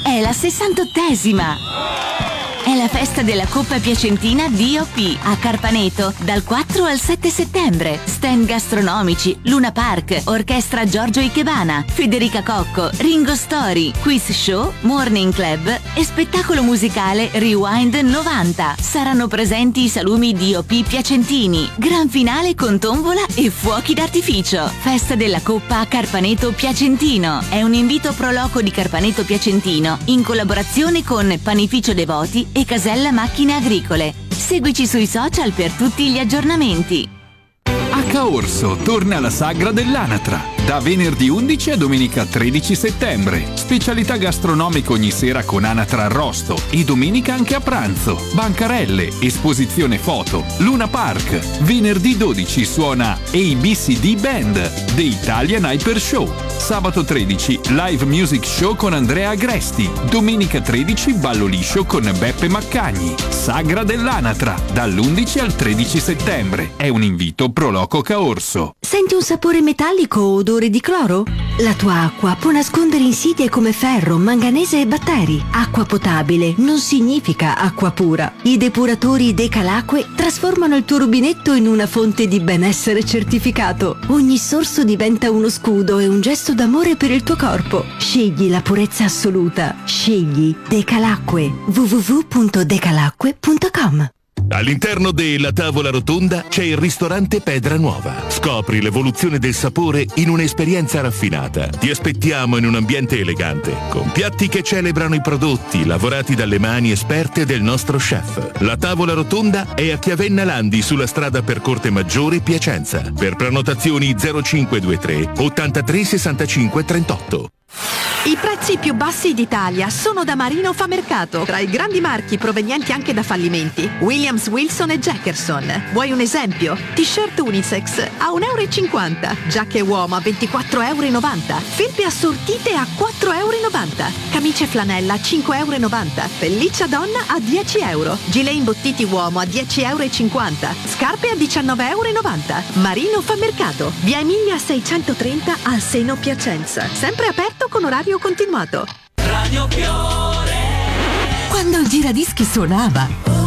è la 68esima! È la festa della Coppa Piacentina DOP a Carpaneto dal 4 al 7 settembre. Stand gastronomici, Luna Park, Orchestra Giorgio Ikebana, Federica Cocco, Ringo Story, quiz show, morning club e spettacolo musicale Rewind 90. Saranno presenti i salumi DOP piacentini, gran finale con tombola e fuochi d'artificio. Festa della Coppa a Carpaneto Piacentino. È un invito pro loco di Carpaneto Piacentino in collaborazione con Panificio Devoti e Casella Macchine Agricole. Seguici sui social per tutti gli aggiornamenti. A Caorso torna la sagra dell'anatra. Da venerdì 11 a domenica 13 settembre. Specialità gastronomica ogni sera con anatra arrosto e domenica anche a pranzo. Bancarelle, esposizione foto, Luna Park. Venerdì 12 suona ABCD Band, The Italian Hyper Show. Sabato 13 live music show con Andrea Agresti. Domenica 13 ballo liscio con Beppe Maccagni. Sagra dell'anatra dall'11 al 13 settembre. È un invito pro loco Caorso. Senti un sapore metallico o odore di cloro? La tua acqua può nascondere insidie come ferro, manganese e batteri. Acqua potabile non significa acqua pura. I depuratori Decalacque trasformano il tuo rubinetto in una fonte di benessere certificato. Ogni sorso diventa uno scudo e un gesto d'amore per il tuo corpo. Scegli la purezza assoluta. Scegli Decalacque. www.decalacque.com. All'interno della tavola rotonda c'è il ristorante Pedra Nuova. Scopri l'evoluzione del sapore in un'esperienza raffinata. Ti aspettiamo in un ambiente elegante, con piatti che celebrano i prodotti lavorati dalle mani esperte del nostro chef. La tavola rotonda è a Chiavenna Landi sulla strada per Corte Maggiore Piacenza. Per prenotazioni 0523 83 65 38. I prezzi più bassi d'Italia sono da Marino Famercato, tra i grandi marchi provenienti anche da fallimenti. Williams, Wilson e Jackerson. Vuoi un esempio? T-shirt unisex a €1,50 euro, giacche uomo a €24,90 euro, felpe assortite a €4,90 euro, camicie flanella a €5,90 euro, pelliccia donna a €10 euro, gilet imbottiti uomo a €10,50 euro, scarpe a €19,90 euro. Marino Famercato, via Emilia 630 al Seno Piacenza. Sempre aperto con orario continuato. Radio Fiore. Quando il giradischi suonava